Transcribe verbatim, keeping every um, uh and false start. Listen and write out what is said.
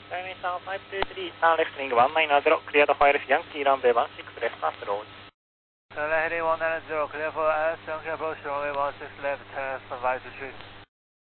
Miami South five two three, uh, left heading one nine zero, clear the fire Yankee runway one six left fast road. Left heading one nine zero, clear for S, Yankee approach runway one six left, test five two three.